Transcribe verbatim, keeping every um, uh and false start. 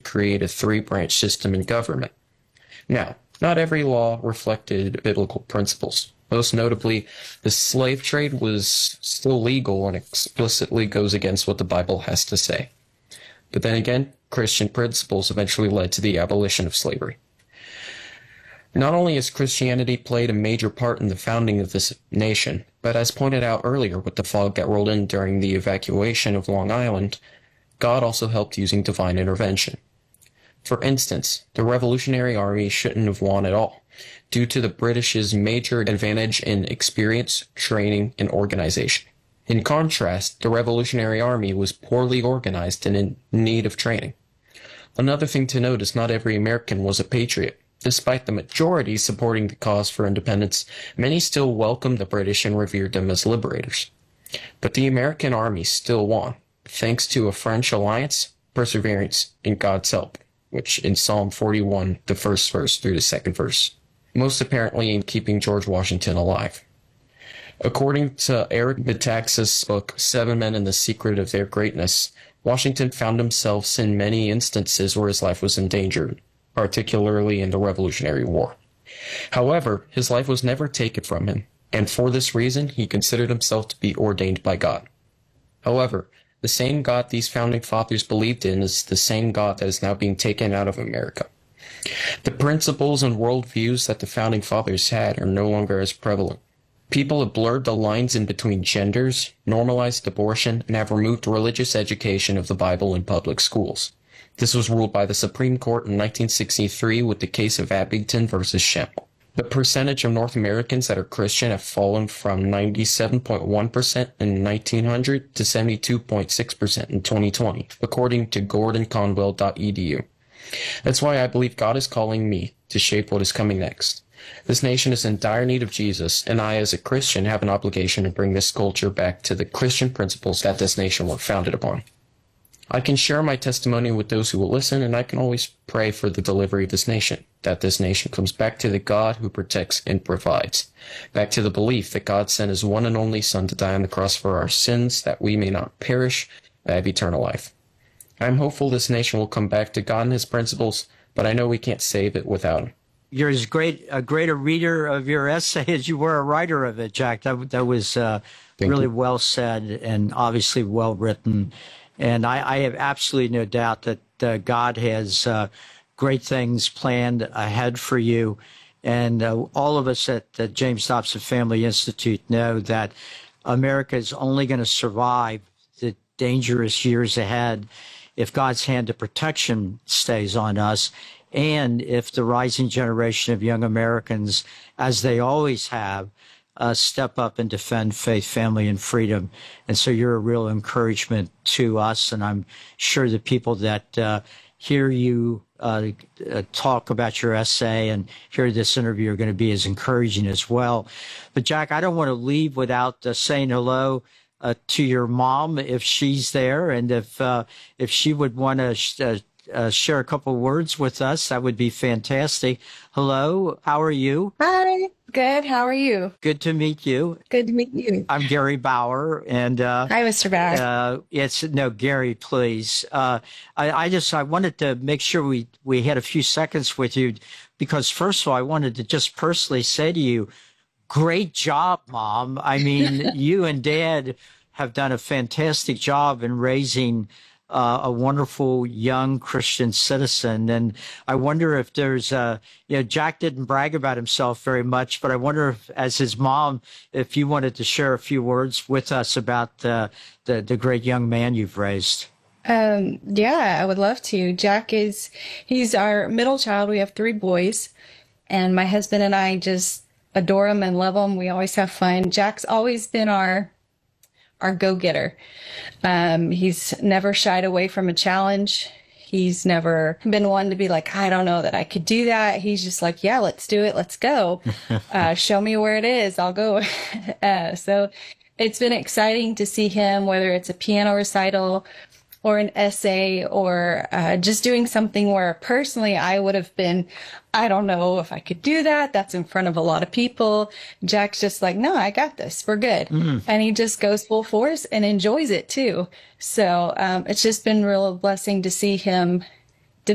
create a three-branch system in government. Now, not every law reflected biblical principles. Most notably, the slave trade was still legal and explicitly goes against what the Bible has to say. But then again, Christian principles eventually led to the abolition of slavery. Not only has Christianity played a major part in the founding of this nation, but as pointed out earlier with the fog that rolled in during the evacuation of Long Island, God also helped using divine intervention. For instance, the Revolutionary Army shouldn't have won at all, due to the British's major advantage in experience, training, and organization. In contrast, the Revolutionary Army was poorly organized and in need of training. Another thing to note is not every American was a patriot. Despite the majority supporting the cause for independence, many still welcomed the British and revered them as liberators. But the American army still won, thanks to a French alliance, perseverance, and God's help, which in Psalm forty-one, the first verse through the second verse, most apparently in keeping George Washington alive. According to Eric Metaxas' book, Seven Men and the Secret of Their Greatness, Washington found himself in many instances where his life was endangered, particularly in the Revolutionary War. However, his life was never taken from him, and for this reason he considered himself to be ordained by God. However, the same God these founding fathers believed in is the same God that is now being taken out of America. The principles and worldviews that the founding fathers had are no longer as prevalent. People have blurred the lines in between genders, normalized abortion, and have removed religious education of the Bible in public schools. This was ruled by the Supreme Court in nineteen sixty-three with the case of Abington versus Schempp. The percentage of North Americans that are Christian have fallen from ninety-seven point one percent in nineteen hundred to seventy-two point six percent in twenty twenty, according to gordon conwell dot e d u. That's why I believe God is calling me to shape what is coming next. This nation is in dire need of Jesus, and I, as a Christian, have an obligation to bring this culture back to the Christian principles that this nation was founded upon. I can share my testimony with those who will listen, and I can always pray for the delivery of this nation, that this nation comes back to the God who protects and provides, back to the belief that God sent his one and only Son to die on the cross for our sins, that we may not perish, but have eternal life. I'm hopeful this nation will come back to God and his principles, but I know we can't save it without him. You're as great a greater reader of your essay as you were a writer of it, Jack. That, that was uh, really you. well said and obviously well written. And I, I have absolutely no doubt that uh, God has uh, great things planned ahead for you. And uh, all of us at the James Dobson Family Institute know that America is only going to survive the dangerous years ahead if God's hand of protection stays on us, and if the rising generation of young Americans, as they always have, Uh, step up and defend faith, family, and freedom. And so you're a real encouragement to us, and I'm sure the people that uh, hear you uh, uh, talk about your essay and hear this interview are going to be as encouraging as well. But Jack, I don't want to leave without uh, saying hello uh, to your mom if she's there, and if uh, if she would want to sh- uh, uh, share a couple words with us, that would be fantastic. Hello, how are you? Hi. Good. How are you? Good to meet you. Good to meet you. I'm Gary Bauer, and uh, hi, Mister Bauer. Uh, it's no Gary, please. Uh, I, I just I wanted to make sure we we had a few seconds with you, because first of all, I wanted to just personally say to you, great job, Mom. I mean, you and Dad have done a fantastic job in raising Uh, a wonderful young Christian citizen. And I wonder if there's a, you know, Jack didn't brag about himself very much, but I wonder if, as his mom, if you wanted to share a few words with us about uh, the, the great young man you've raised. Um, yeah, I would love to. Jack is, he's our middle child. We have three boys, and my husband and I just adore him and love him. We always have fun. Jack's always been our our go-getter. Um, he's never shied away from a challenge. He's never been one to be like, I don't know that I could do that. He's just like, yeah, let's do it. Let's go. Uh, show me where it is. I'll go. uh, so it's been exciting to see him, whether it's a piano recital or an essay or uh, just doing something where personally I would have been, I don't know if I could do that. That's in front of a lot of people. Jack's just like, no, I got this. We're good. Mm. And he just goes full force and enjoys it too. So um, it's just been real blessing to see him